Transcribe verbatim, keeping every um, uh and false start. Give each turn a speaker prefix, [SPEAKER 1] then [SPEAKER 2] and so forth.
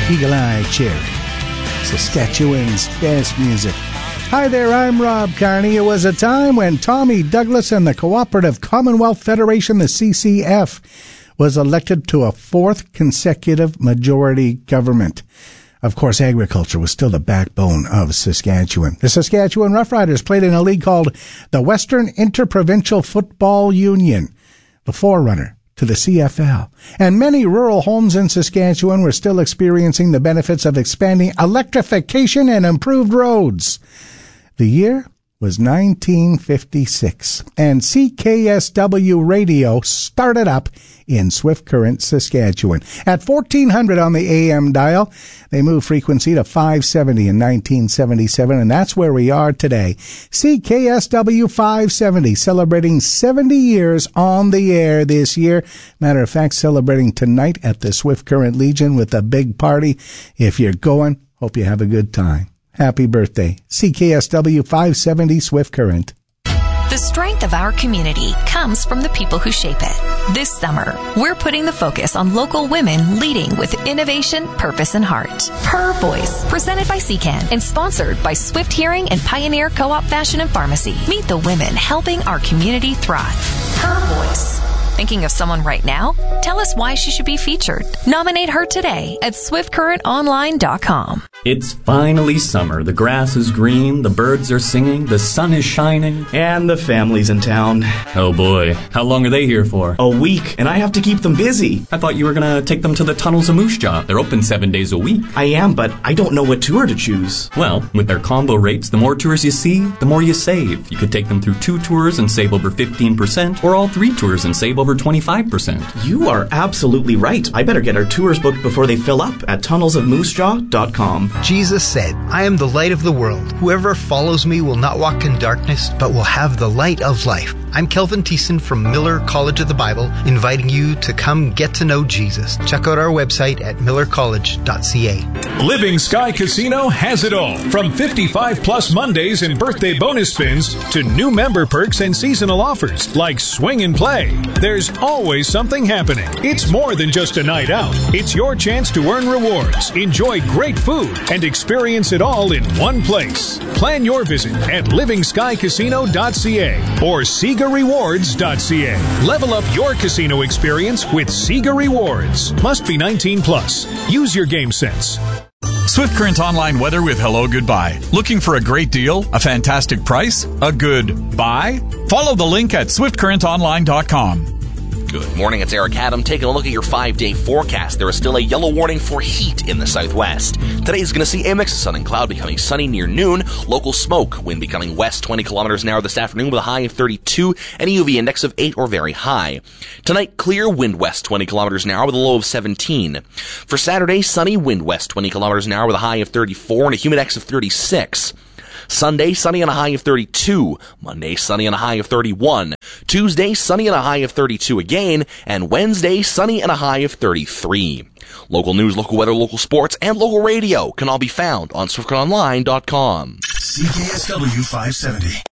[SPEAKER 1] Eagle Eye Cherry, Saskatchewan's best music. Hi there, I'm Rob Carney. It was a time when Tommy Douglas and the Cooperative Commonwealth Federation, the C C F, was elected to a fourth consecutive majority government. Of course, agriculture was still the backbone of Saskatchewan. The Saskatchewan Roughriders played in a league called the Western Interprovincial Football Union, the forerunner to the C F L. And many rural homes in Saskatchewan were still experiencing the benefits of expanding electrification and improved roads. The year was nineteen fifty-six, and C K S W Radio started up in Swift Current, Saskatchewan. At fourteen hundred on the A M dial, they moved frequency to five seventy in nineteen seventy-seven, and that's where we are today. C K S W five seventy, celebrating seventy years on the air this year. Matter of fact, celebrating tonight at the Swift Current Legion with a big party. If you're going, hope you have a good time. Happy birthday, C K S W five seventy Swift Current.
[SPEAKER 2] The strength of our community comes from the people who shape it. This summer, we're putting the focus on local women leading with innovation, purpose, and heart. Her Voice, presented by C CAN and sponsored by Swift Hearing and Pioneer Co-op Fashion and Pharmacy. Meet the women helping our community thrive. Her Voice. Thinking of someone right now? Tell us why she should be featured. Nominate her today at swift current online dot com.
[SPEAKER 3] It's finally summer. The grass is green, the birds are singing, the sun is shining.
[SPEAKER 4] And the family's in town.
[SPEAKER 3] Oh boy, how long are they here for?
[SPEAKER 4] A week, and I have to keep them busy.
[SPEAKER 3] I thought you were gonna take them to the Tunnels of Moose Jaw. They're open seven days a week.
[SPEAKER 4] I am, but I don't know what tour to choose.
[SPEAKER 3] Well, with their combo rates, the more tours you see, the more you save. You could take them through two tours and save over fifteen percent, or all three tours and save over twenty-five percent.
[SPEAKER 4] You are absolutely right. I better get our tours booked before they fill up at tunnels of moose jaw dot com.
[SPEAKER 5] Jesus said, I am the light of the world. Whoever follows me will not walk in darkness, but will have the light of life. I'm Kelvin Thiessen from Miller College of the Bible, inviting you to come get to know Jesus. Check out our website at miller college dot c a.
[SPEAKER 6] Living Sky Casino has it all. From fifty-five plus Mondays and birthday bonus spins to new member perks and seasonal offers like Swing and Play. There's always something happening. It's more than just a night out. It's your chance to earn rewards, enjoy great food, and experience it all in one place. Plan your visit at living sky casino dot c a or sega rewards dot c a. Level up your casino experience with Sega Rewards. Must be nineteen plus. Use your game sense.
[SPEAKER 7] Swift Current Online Weather with Hello Goodbye. Looking for a great deal, a fantastic price, a good buy? Follow the link at swift current online dot com.
[SPEAKER 8] Good morning, it's Eric Adam taking a look at your five-day forecast. There is still a yellow warning for heat in the southwest. Today is going to see a mix of sun and cloud becoming sunny near noon. Local smoke, wind becoming west twenty kilometers an hour this afternoon with a high of thirty-two and a U V index of eight or very high. Tonight, clear, wind west twenty kilometers an hour with a low of seventeen. For Saturday, sunny, wind west twenty kilometers an hour with a high of thirty-four and a humid index of thirty-six. Sunday, sunny and a high of thirty-two. Monday, sunny and a high of thirty-one. Tuesday, sunny and a high of thirty-two again. And Wednesday, sunny and a high of thirty-three. Local news, local weather, local sports, and local radio can all be found on swift current online dot com.
[SPEAKER 9] C K S W five seventy.